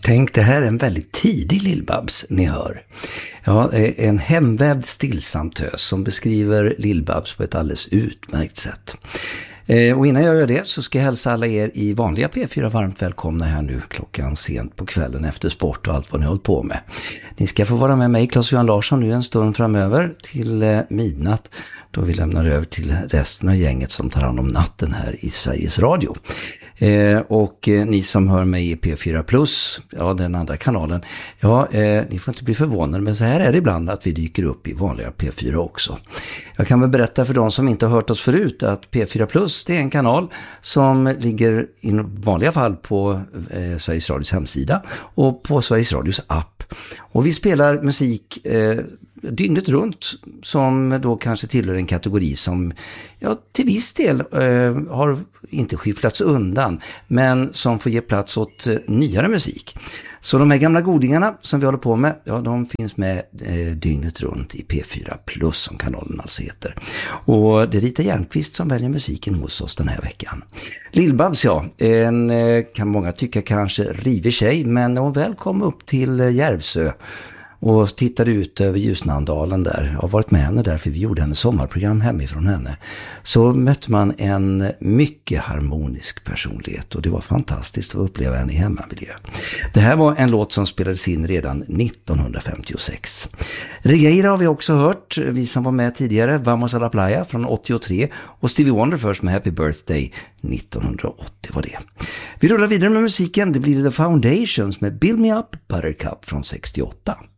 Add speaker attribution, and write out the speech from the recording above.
Speaker 1: Tänk, det här är en väldigt tidig Lill-Babs ni hör. Ja, en hemvävd stillsam tös som beskriver Lill-Babs på ett alldeles utmärkt sätt. Och innan jag gör det så ska jag hälsa alla er i vanliga P4 varmt välkomna här nu klockan sent på kvällen efter sport och allt vad ni hållit på med. Ni ska få vara med mig, Claes-Johan Larsson, nu en stund framöver till midnatt, då vi lämnar över till resten av gänget som tar hand om natten här i Sveriges Radio. Och ni som hör mig i P4 Plus, ja den andra kanalen, ja ni får inte bli förvånade, men så här är det ibland att vi dyker upp i vanliga P4 också. Jag kan väl berätta för de som inte har hört oss förut att P4 Plus, det är en kanal som ligger i vanliga fall på Sveriges Radios hemsida och på Sveriges Radios app. Och vi spelar musik dygnet runt som då kanske tillhör en kategori som till viss del har inte skifflats undan, men som får ge plats åt nyare musik. Så de här gamla godingarna som vi håller på med, ja, de finns med dygnet runt i P4 Plus som kanalen alltså heter. Och det är Rita Järnqvist som väljer musiken hos oss den här veckan. Lill-Babs, ja, kan många tycka kanske rivig tjej, men när hon väl kom upp till Järvsö och tittade ut över Ljusnandalen där, jag har varit med henne där för vi gjorde en sommarprogram hemifrån henne, så mötte man en mycket harmonisk personlighet och det var fantastiskt att uppleva henne i hemmamiljö. Det här var en låt som spelades in redan 1956. Regueira har vi också hört, vi som var med tidigare, Vamos a la Playa från 83 och Stevie Wonder först med Happy Birthday 1980 var det. Vi rullar vidare med musiken, det blir The Foundations med Build Me Up Buttercup från 68.